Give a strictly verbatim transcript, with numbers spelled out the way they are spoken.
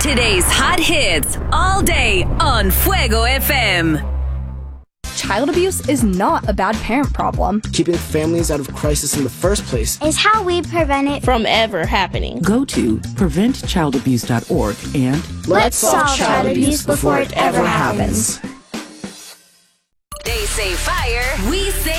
Today's hot hits all day on Fuego F M. Child abuse is not a bad parent problem. Keeping families out of crisis in the first place is how we prevent it from ever happening. Go to prevent child abuse dot org and let's solve child abuse before it ever happens. They say fire, we say